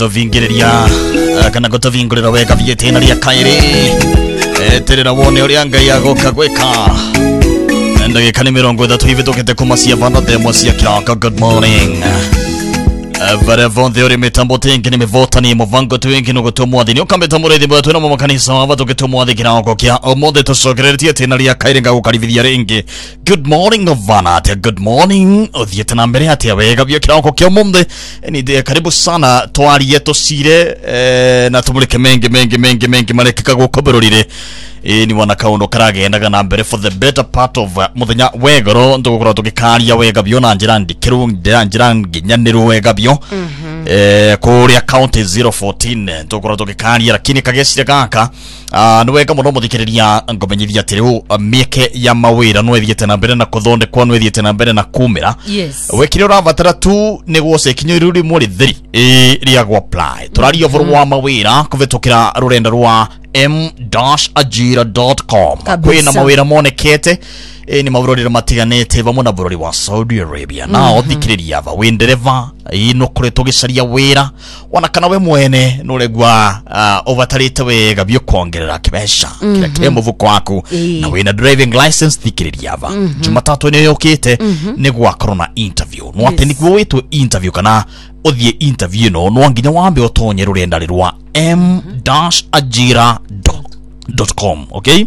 Tovingiria kana gotovingurira wega vietena ria kairi terera wone uri anga yago kagweka ndage kani mirongo da tuive tokete kumasia vana demo sia kiraka. Good morning vare vonde uri mitambo tengi ni mevota ni movango tuengi no gotomo adini okameta muredi batu na makanisa ava toketomo adi kiraka kia omode to sokreti tena ria kairi nga ukarivia rengi. Good morning Ovana, good morning odhietana mbere ati wega vya kiraka kia omode ni de karibu sana twari yeto sire na tumulike mengi malekeka gukoberorire ni wana kaundo karagendaga na mbere for the better part of muthenya wegoro ndugukora tukikaria wega byo na njirandi kirungi njirangi nyaniro wega byo kuri account 014 ndugukora tukikaria lakini kagesire kaka no wega muno muthikiriria ngomenyithia teriu mieke ya mawira no ethiete na mbere na kuthonde kwa no ethiete na mbere na kumira. Yes. Wekire uravatara tu niguo sekinyo iruri muri thiri ria go apply turari over wa mawira kuvetukira rurenda rwa m-ajira.com kwina mawira monekete ni mavurori matiganete vamwe na burori wa Saudi Arabia na othikiriria ava windereva ino kure tugicaria wira wana kana we mwene nuregwa overtarite wega byo kongerera kibesha kira kemuvuko waku na wina driving license thikiriria ava Jumatatu ni yokite ni gwa corona interview no ati ni gwo interview kana othie interview no nginya wambe otonye rurenda rwa m-ajira.com okay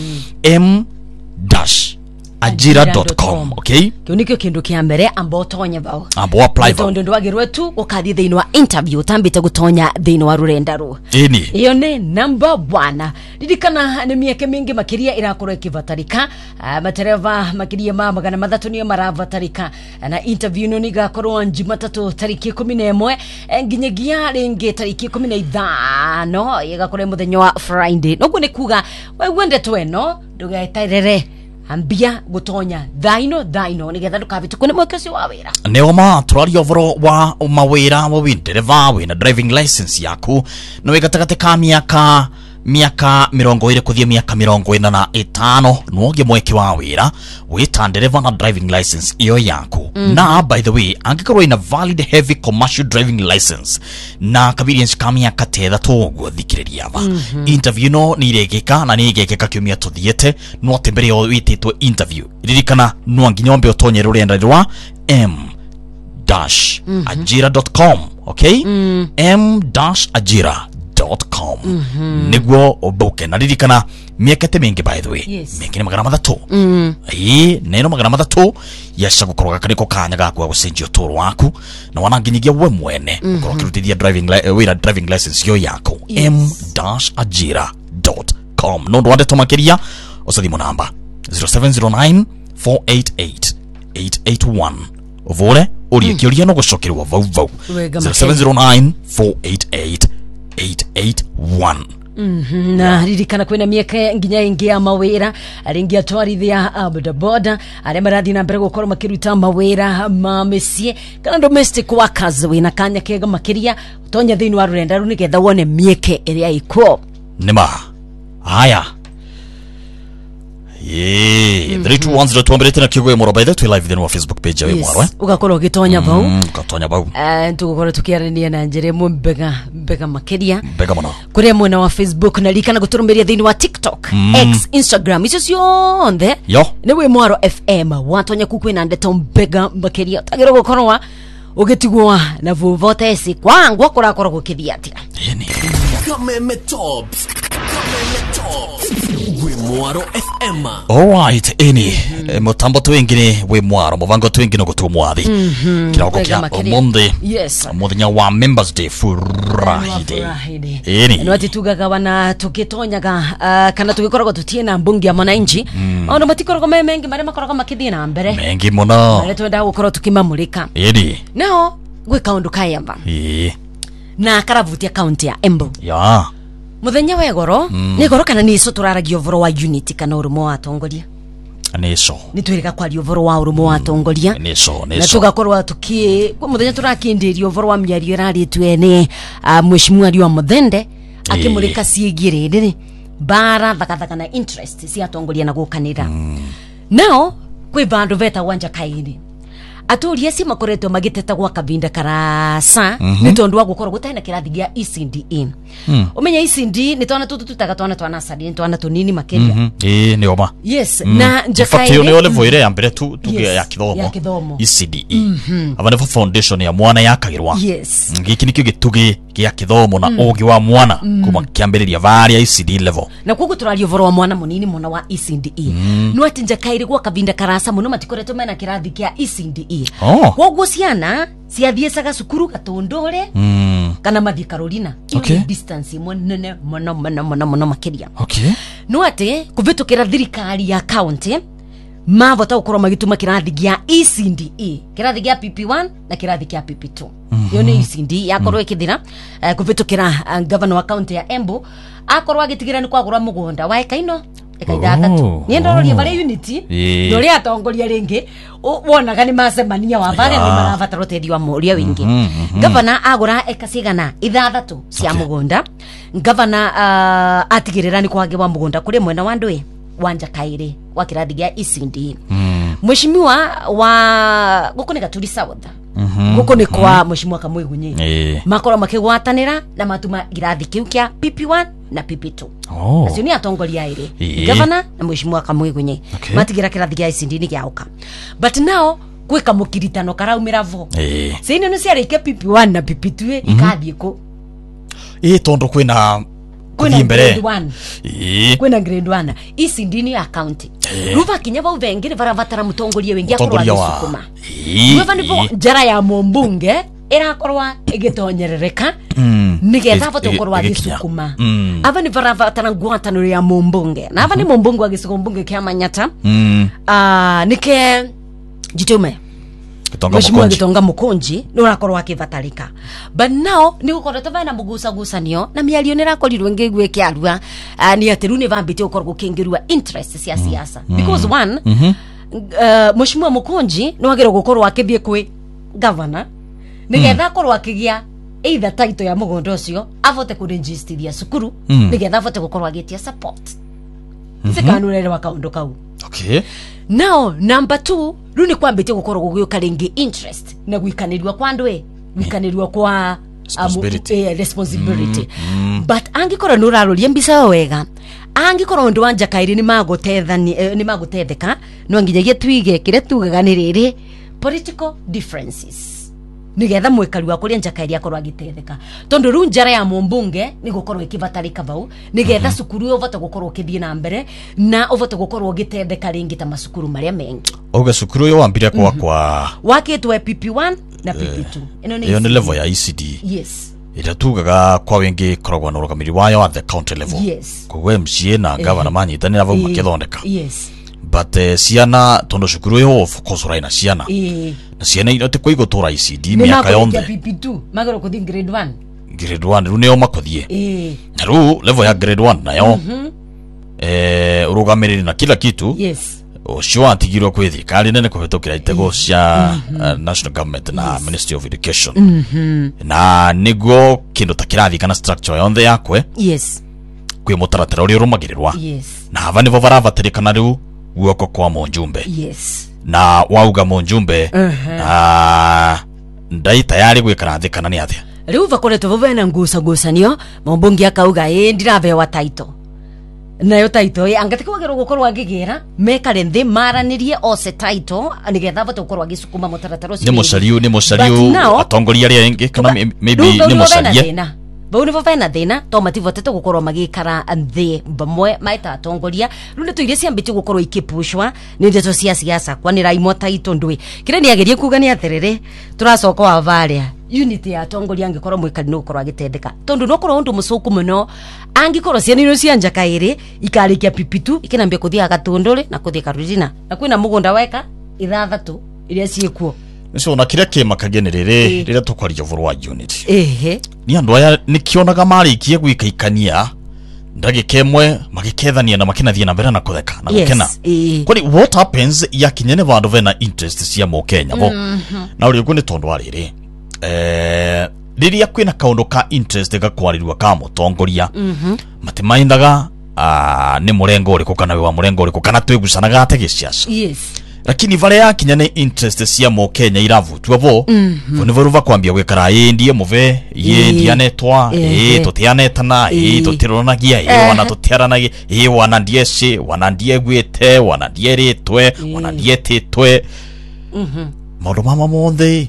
m-ajira.com okay Kionike kindu kia mbere ambo tonya bao ambo apply bao ndo wagirwe tu ukathi thini wa interview tambite gutonya thini wa rurenda ru ini iyo ne number 1 didikana ni mieke mingi makiria irakorwo ikivatarika matereva makiria magana mathatu niyo maravatarika na interview no nigakorwo Jumatatu tariki 11 nginyagia ringi tariki 15 igakorwo muthenya wa Friday no kuni kuga we wende tweno ndugeterere ambia gutonya dhaino nigetha ndukavitu kune mwekesi wa wira neoma turari ovoro wa mawira wa windereva wina driving license yaku no wigatagate ka miaka 20 kuthia miaka 45 nuoge mweke wa wira wita ndereva na driving license iyo yaku na by the way angikorwo ina valid heavy commercial driving license na experience ka miaka 3 guthikiriria ava interview no niregeka na nigekeka kiumia tuthiete no tembere o wititwe interview ririkana no nginya ombe otonye rurenda rwa m-ajira.com okay m-ajira.com niguo oboke na ririkana miekete mingi by the way mingi ni magana mathatu neno magana mathatu yasha gukoroga kaniko kanya gakwa gucenjia toro waku na wananginyigia we mwene gukoroga kirutithia driving license yo yako m-ajira.com no ndwande tomakiria osathimo namba 0709 488 881 ovore uri kioria no gucokerwa vau 0709 488 881 na ririkana kwina mieke nginya ingi ya mawira aringi atwarithia bodaboda aria marathi na mbere gukorwo makiruta mawira ma mesie kana domestic workers wina kanya kega makiria utonya thini wa rurenda ru nigetha wone mieke iria iko nima haya 321 na kigoye moro by the way live then wa Facebook page ya moro ugakorwo gitonya bau gatonya bau tugukorwo tukiarania na njere mbega makiria mbega muno kuri mwena wa Facebook na likana guturumiria thini wa TikTok X Instagram icio cionthe ni we Mwaro FM watonya kukwina ndeto mbega makiria tagiro gukorwa ugitigwa na vovotesi kwangu kurakorwo gukithia atia Kameme Tops we Mwaro FM. Alright ini mutambo twingine we Mwaro muvango twingine gutumwathi kirako kia Monday muthenya wa Members Day Friday ini no atitugaga wana tugitonyaga kana tugikoragwo tutie na mbungi ya mwananchi ono matikoragwo mengi maria makoragwo makithie na mbere mengi muno maria twenda gukorwo tukimamulika ini no gwe kaundu kayamba na karavutia county ya Embu muthenya wegoro ni goro kana ni so turaragio voro wa unity kana urumo wa tongoria neso ni twirika kwari voro wa urumo wa tongoria neso na tugakorwa tuki muthenya turakindirio voro wa miario irari twene mheshimiwa Rio Muthende akimurika ciigire riri bara thakathaka na interest cia tongoria na gukanira nao kwi bandu veta wanja kaini aturia si makoretwo magiteta gwa kavinda karasa ni tondu wa gukorwo gutaina kirathi gia ECD. Umenya ECD ni twana tutaga twana sadi twana tunini makeria. Ni oma. Yes, na Njakaire fatio ni ole voire ya mbere tu ya kithomo. ECD. Abane for foundation ya mwana yakagirwa. Yes. Giki nikyo gitugi gia kithomo na ugi wa mwana kuma kiambiriria varia ECD level. Na kugu turario voro wa mwana munini mwana wa ECD. No ati Njakaire gwa kavinda karasa muno matikoretwo mena kirathi kia ECD. Koguo ciana ciathiecaga cukuru Gatundure kana mathi Carolina. Okay. Distance imwe nene mono makiria. Okay. No ati kuvitukira thirikari ya county mavota gukorwo magituma kirathi gia ECD, kirathi gia PP1 na kirathi kia PP2. Yo ni ECD yakorwo ikithira kuvitukira governor wa county ya Embu akorwo agitigira ni kwagura mugunda wa ekaino ekaida tatu ni ndororia bare unity ndori atongoria ringi wonaga ni macemania wa bare ni marabatara uteithio wa muria wingi. Governor agura eka cigana ithathatu cia mugunda. Governor atigirira ni kwagirwa mugunda kuri mwena wa ndui wa Njakaire wa kirathi gia ECD. Mheshimiwa wa gukuni Gaturi South gukuni kwa Mheshimiwa Kamwigunyi makoro makigwatanira na matuma kirathi kiu kia PP1 na PP2. Acio ni atongoria ire Governor na Mheshimiwa Kamwigunyi matigira kirathi gia ECD ni giauka. But now kwika mukiritano karaumira vo sine no ciarike PP1 na PP2 ikathie ko tondu kwina grade 1 kwina grade 1 ECD ni account ruva kinya vau vengi varavatara mutongoria wengi akorwa gisukuma ruva nivo njara ya mumbunge irakorwa igitonyerereka nigetha voto korwa gisukuma ava ni varavatara ngwataniro ya mumbunge na ava ni mumbunge wa gisukumbunge kia Manyata nike jitume Mheshimiwa Gitonga Mukunji ni urakorwa akivatarika. But now ni gukoretwo vana mugucanio na miario ni rakorirwe ngigwe kiarua ni atiru ni vambite ukorwo kingirua interest cia siasa because one Mheshimiwa Mukunji no agero gukorwo akithie kwi governor nigetha korwo akigia either title ya mugondo ucio avote ku register ya sukuru nigetha avote gukorwo agitia support sikanurere wa kaundu kau. Okay. Now number 2 runi kwambite gukorwo gugiuka ringi interest na gwikanirwa kwa ndwe gwikanirwa kwa responsibility. But angikora nuraroria mbisa wega angikora ndu wa Njakaire ni magutetheka no nginyagia twige kire tugaga ni riri political differences nigetha mwekari wa kuria Njakaire akorwo agitetheka tondu ru njara ya mumbunge ni gukorwo ikivatarika vau nigetha sukuru uvote gukorwo kithie na mbere na uvote gukorwo gitetheka ringi ta masukuru maria mengi. Oga sukuru yo wambire kwa wakitwe PP1 na PP2 ino ni level ya ECD. Yes. Ira tugaga kwa wengi korogwa no rugamiri wayo at the county level. Yes. Kwa MCA na governor manyitanira vau makithondeka. Yes. But siana tondo sukuru yo focus raina siana na siana ino te koigo tora ECD miaka yonde PP2 magoro kuthi grade 1 rune yo makothie na ru level ya grade 1 nayo urugamiriri na kila kitu. Yes. Ocio atigirwo kwi thirikari nene kuhetokira itego cia national government na Ministry of Education na niguo kindu ta kirathi kana structure yonde yakwe. Yes. Kwi mutaratara uri rumagirirwa. Yes. Na hava nivo varavatarikana riu guoko kwa Munjumbe. Yes. Na wauga Munjumbe ndai tayari gwikarathikana ni athia riu vakoretwo vovena ngucanio mumbunge akauga ndiravewa title nayo title angatikwagerwo gukorwo agigira mekare nthi maranirie ose title nigetha vote gukorwo agisukuma mutaratara ucio ni musariu atongoria ria ingi kana maybe ni musaria bau ni vovena thina to mativotete gukorwo magikara nthi bamwe maita atongoria rune tuiria ciambite gukorwo ikipushwa ni ndeto cia siasa kwani raimo title ndwi kire ni agerie kuga ni aterere turacoka wa varia unity ya atongoria angikorwo mwikari no gukorwo agitetheka tondu no korwo ndu mucuku muno angikorwo ciana ino cia Njakaire ikarikia PP2 ikinambia kuthia Gatundure na kuthia Carolina na kwina mugunda weka ithathatu iria ciekuo nicio na kiria kimakagenirire rira tukwaria vuru wa unity ni andu aya nikionaga marikie gwikaikania ndagikemwe magikethania na makinathie na mbere na kutheka na gukena kwani what happens ya kinyene vandu vena interest cia mu Kenya vo na uri gune tondu ariri riria kwina kaundu ka interest gakwarirwa ka mutongoria matimaindaga ni murengo uriku kana wa murengo uriku kana twigucanaga ate giciaca. Yes. lakini vale yakinya ni interest cia mo Kenya iravutwa vo nivoruva kwambia gwikara ndie muve ndianetwa tutianetana tutironagia wana tutiaranagia wana ndieci wana ndiegwite wana ndieritwe wana ndietitwe maundu mama monthe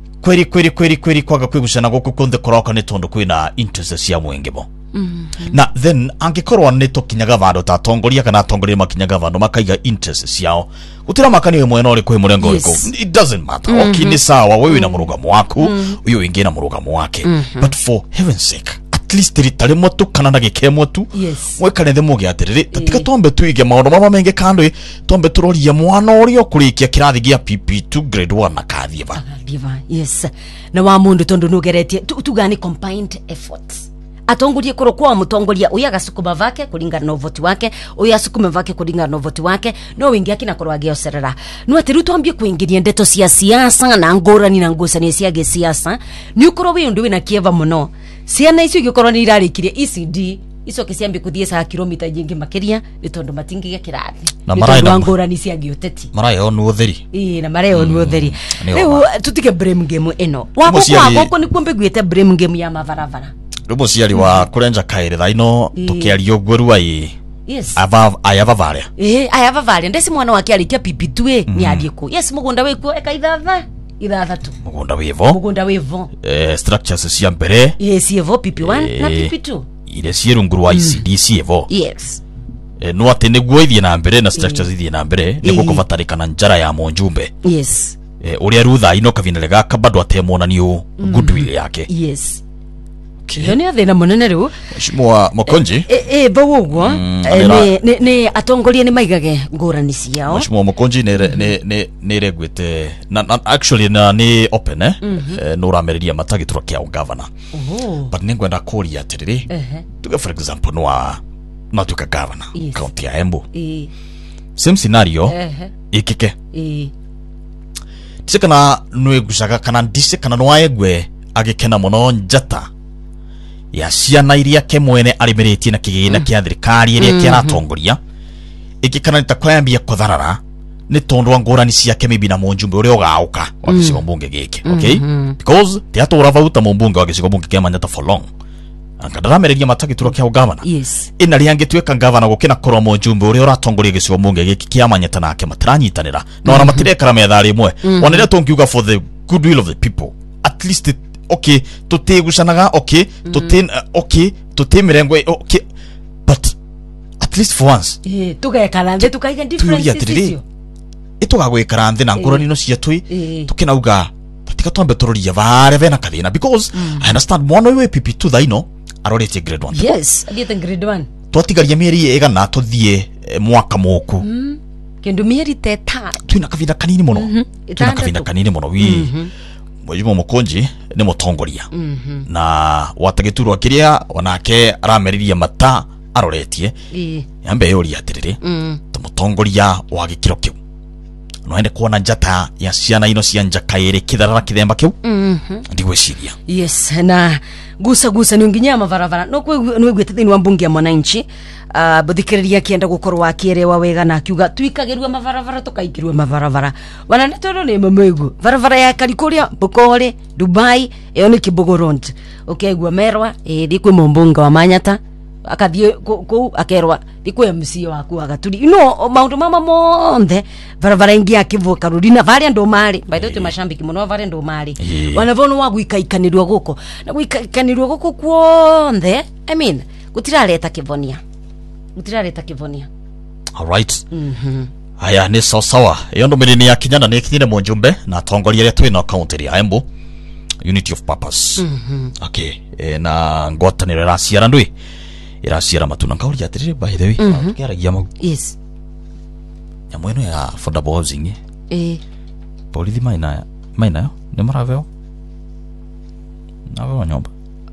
kweri kwaga kwigucana guku kunthe koroka ni tondu kwina interest cia mwenge bo na then angikorwa ni tukinyaga vandu ta tongoria kana tongoria makinyaga vandu makaiga interest ciao gutira makani mwena uri kwi murengo uriku it doesn't matter okay ni sawa wewe na murugamo waku uyu wingi na murugamo wake but for heaven's sake at least ritare motu kana na gikemo tu wekare the mugi atiriri tatika tombe tuige maundu mama menge kando tombe turoria mwana urio kurikia kirathi gia PP2 grade 1 na kathiva yes na wa mundu tondu nugeretie tugani combined efforts atongorie kurokwa mutongoria uya gasukuma vake kulingana na uvoti wake uya sukuma vake kulingana na uvoti wake no wingi akina korwa gioserera no atiru twambie kuingiria ndeto cia siasa na ngorani na ngusani cia gisiasa ni ukoro wi undu wina kieva muno ciana icio gikorwa ni irarikirie ECD ico kiciambi kuthie sa kilomita jingi makiria ni tondu matingi kirathi na maraina ngorani cia gioteti marayo nu utheri na marayo nu utheri leo tutike blame game eno wako ni kumbe gwite blame game ya mavaravara rumo ciari wa kurenja kaire thaino tukiario gweru ai ayava varia ndesi mwana wake alikia PP2 ni adieko yes mugunda wekuo eka ithathatu mugunda wivo structures cia mbere yes yevo PP1 na PP2 ile cierunguru wa ICDC yevo yes no ati niguo ithie na mbere na structures ithie na mbere niguo kuvatarikana njara ya monjumbe yes uria rutha ino kavinele gaka bado atemona niyo goodwill yake yes Yoni athina munene riu Mheshimiwa Mokonji bawo ne atongoria ni maigage ngurani ciao Mheshimiwa Mokonji ne regwete na actually na ni open no ramereria matagitura kia governor but ningwenda kuria atiriri tuge for example no tuka governor county ya Embu same scenario ikike tikana no gucaga kana ndise kana no aegwe agikena muno njata ya ciana iria ke mwene arimeretie na kigina kia thirikari iria kiratongoria ikikana nitakwambia kutharara ni tondu ngorani cia kemibi na monjumbe uria ugauka wa gicigo mbunge giki okay because tiato uravauta mumbunge wa gicigo mbunge kia Manyata for long akadaramereria matagitura kia governor yes ina riangitweka governor gukina korwa monjumbe uria uratongoria gicigo mbunge giki kia Manyata nake matiranyitanira no ona matirekara methari imwe wanire tongiuga for the goodwill of the people at least okay tutegucanaga okay tutemirengwe okay but at least for once tugekara nthi tukaiga differences icio itugagwikara nthi na ngorani no cia tui tukinauga tatika tombe turoria vare vena kathina because I understand mwana we PP2 thaino aroretie grade 1 yes adiete grade 1 twatigaria mieri igana tuthie mwaka muku kindu mieri teta twina kavinda kanini muno twina kavinda kanini muno wi Mheshimiwa Mokonji ni mutongoria na watagiturwa kiria onake arameriria mata aroretie yambe yori atiriri tumutongoria wa gikiro kiu no ende kuona njata ya ciana ino cia njakaire kitharara kithemba kiu ndigwiciria yes na gusa ni nginya mavaravara no gwete thini wa mbunge ya mwananchi buthikiriria kienda gukorwa akierewa wega na akiuga tuikagirwe mavaravara tukaikirwe mavaravara wana nitoro ni mamego varavara ya Karikuria Bukore Dubai iyo ni Kibogoront okay gwa merwa dikwe mumbunge wa Manyata akathie ku akerwa dikwe MC waku agaturi maundu mama monthe varavara ingi akivuka rudina varia ndo mari by the way mashambiki muno varia ndo mari wanavono wa guikaikanirwa guko na guikaikanirwa guko kuonthe I mean gutirareta kivonia all right haya ni sawa iyo ndo mirini ya kinyana ni kinyine monjumbe na tongoria ya twina county ya Embu unity of purpose okay na ngwataniro ra ciara ndui iraciara matuna ngauria atiriri by the way tukiragia mau yes ya mweno ya affordable housing polithi maina yo ni maraveo nawe nyomba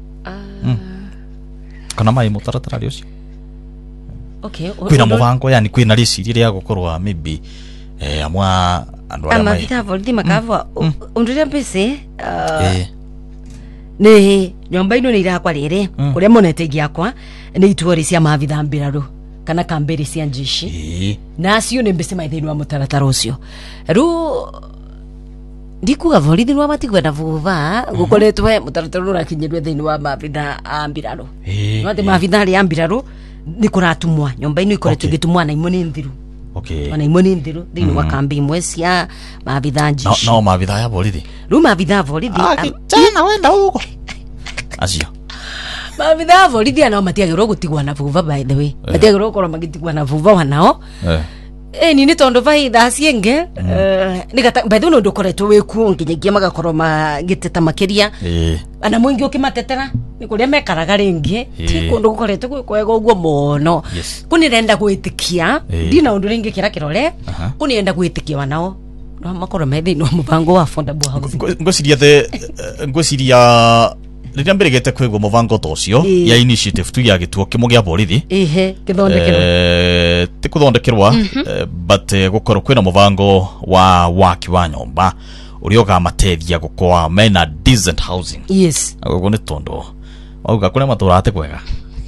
kana mai mutaratara ucio okay kwina mubango yani kwina riciri ria gukorwa maybe amwa andu ara mai polithi makava undire pese ne nyomba ino ni irakwa riri kuria monete giakwa ni ituori cia mavitha mbiraru kana kambere cia njici nacio nĩ mbese maithini wa mutaratara ucio ru ndikuga borithi nwa matigwenda vuva gukoretwe mutaratara urakinyirwe thini wa mabitha ambiraro no mabitha ari ambiraro ni kuratumwa nyomba-ini ikoretwe gitumwa na imwe ni nthiru na imwe ni nthiru thini wa kambi imwe cia mabitha njici no mabitha ya borithi ru mabitha borithi tena wenda huko acio mabitha borithi anao matiagirwo gutigwa na vuva by the way matiagirwo gukorwo magitigwa na vuva wanao ni tondo vaitha cienge nigata by the way ndo koretwo wiku nginyagia magakorwo magiteta makiria ana mwingi ukimatetera ni kuria mekaraga ringi ti kundu gukoretwo kwega uguo mono kunirenda gwitikia ndina undu ringi kira kirore kunirenda gwitikia wanao no makorwo methi no mubango wa affordable housing ngwiciria rĩrĩa mbĩrĩgĩte kwĩgwo mũbango ta ũcio ya initiative tu ya gĩtuo kĩmwe gĩa borithi ti kũthondekerwa but gũkorwo kwĩna mũbango wa waki wa nyũmba ũrĩa ũgamateithia gũkorwo mena decent housing ũguo nĩ tondũ auga kũrĩa matũrate kwega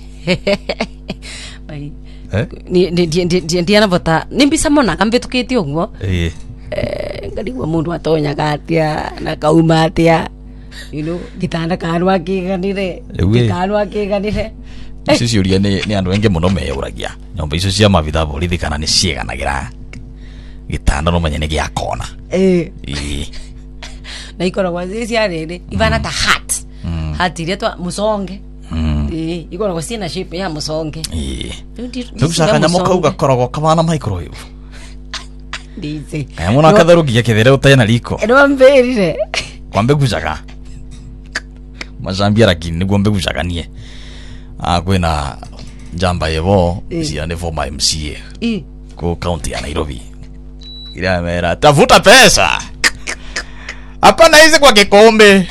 ndiana vota nĩ mbica monaga mbĩtũkĩte ũguo ngarigua mũndũ atonyaga atĩa na kauma atĩa gitanda kanwa kiganire kanwa kiganire icio ciũria nĩ andũ aingĩ mũno meyũragia nyũmba icio cia mabitha borithi kana nĩ cieganagĩra gitanda no menye nĩ gĩa kona na ikoragwo cia rĩrĩ ivana ta hat iria twa mũconge ikoragwo ciĩna shape ya mũconge rĩu kanyamũ kau gakoragwo kamana microwave kanyamũ na katherũkia kĩthere ũtena riko nĩ mbĩrire kwambe gucaga mazambia lakini niguo mbegujaganie kwina njamba yevo cia ni former MCA ku county ya Nairobi ila mera tafuta pesa hapana hizi kwa kikombe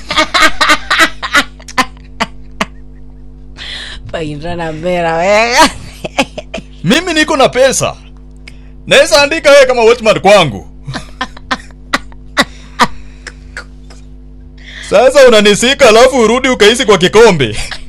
painra na mera wega mimi niko na pesa naweza andika wewe kama watchman kwangu sasa unanisika alafu urudi ukaisi kwa kikombe